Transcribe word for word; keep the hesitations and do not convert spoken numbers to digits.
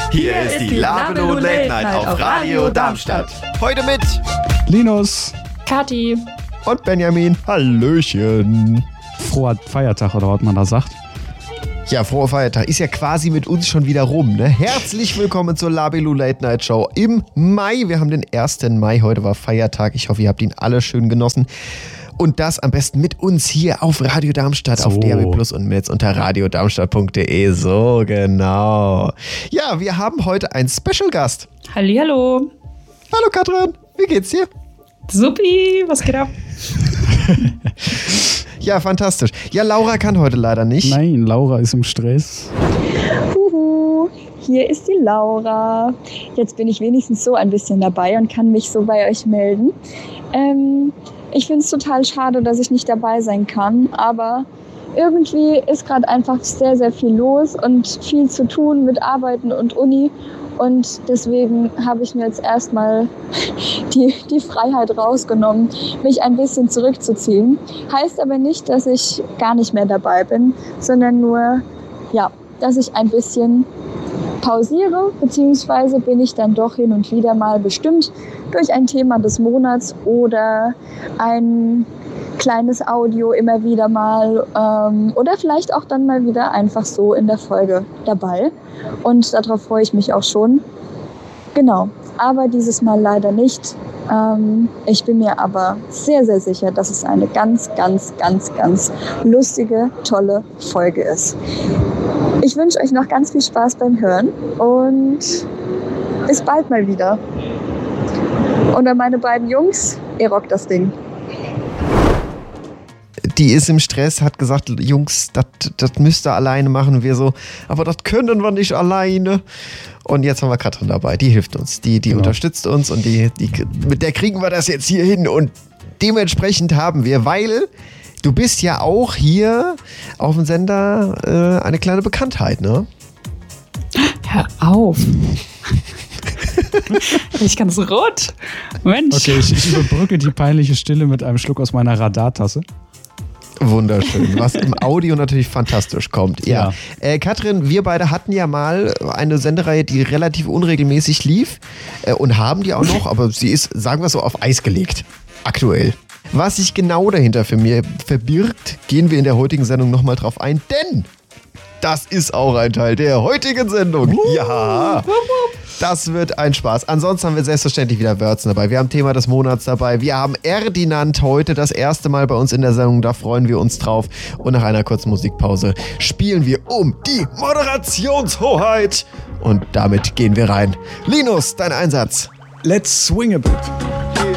Hier ist die Labelo Late Night auf Radio Darmstadt. Heute mit Linus, Kathi und Benjamin. Hallöchen. Froher Feiertag oder was man da sagt. Ja, froher Feiertag. Ist ja quasi mit uns schon wieder rum, ne? Herzlich willkommen zur Labelo Late Night Show im Mai. Wir haben den ersten Mai. Heute war Feiertag. Ich hoffe, ihr habt ihn alle schön genossen. Und das am besten mit uns hier auf Radio Darmstadt, so. Auf D A B Plus und im Netz unter radio darmstadt punkt de. So, genau. Ja, wir haben heute einen Special-Gast. Hallihallo. Hallo Katrin, wie geht's dir? Supi, was geht ab? Ja, fantastisch. Ja, Laura kann heute leider nicht. Nein, Laura ist im Stress. Huhu, hier ist die Laura. Jetzt bin ich wenigstens so ein bisschen dabei und kann mich so bei euch melden. Ähm... Ich finde es total schade, dass ich nicht dabei sein kann, aber irgendwie ist gerade einfach sehr, sehr viel los und viel zu tun mit Arbeiten und Uni. Und deswegen habe ich mir jetzt erstmal die, die Freiheit rausgenommen, mich ein bisschen zurückzuziehen. Heißt aber nicht, dass ich gar nicht mehr dabei bin, sondern nur, ja, dass ich ein bisschen pausiere, beziehungsweise bin ich dann doch hin und wieder mal bestimmt durch ein Thema des Monats oder ein kleines Audio immer wieder mal ähm, oder vielleicht auch dann mal wieder einfach so in der Folge dabei. Und darauf freue ich mich auch schon. Genau, aber dieses Mal leider nicht. Ähm, ich bin mir aber sehr, sehr sicher, dass es eine ganz, ganz, ganz, ganz lustige, tolle Folge ist. Ich wünsche euch noch ganz viel Spaß beim Hören und bis bald mal wieder. Und an meine beiden Jungs, ihr rockt das Ding. Die ist im Stress, hat gesagt, Jungs, das müsst ihr alleine machen. Wir so, aber das können wir nicht alleine. Und jetzt haben wir Katrin dabei, die hilft uns, die, die genau. unterstützt uns und die, die, mit der kriegen wir das jetzt hier hin. Und dementsprechend haben wir, weil du bist ja auch hier auf dem Sender äh, eine kleine Bekanntheit, ne? Hör auf. Ich ganz rot. Mensch. Okay, ich, ich überbrücke die peinliche Stille mit einem Schluck aus meiner Radartasse. Wunderschön, was im Audio natürlich fantastisch kommt. Ja, ja. Äh, Katrin, wir beide hatten ja mal eine Sendereihe, die relativ unregelmäßig lief äh, und haben die auch noch, aber sie ist, sagen wir so, auf Eis gelegt. Aktuell. Was sich genau dahinter für mich verbirgt, gehen wir in der heutigen Sendung nochmal drauf ein, denn das ist auch ein Teil der heutigen Sendung. Uh, ja, das wird ein Spaß. Ansonsten haben wir selbstverständlich wieder Wörzen dabei. Wir haben Thema des Monats dabei. Wir haben Erdinand heute das erste Mal bei uns in der Sendung. Da freuen wir uns drauf. Und nach einer kurzen Musikpause spielen wir um die Moderationshoheit. Und damit gehen wir rein. Linus, dein Einsatz. Let's swing a bit.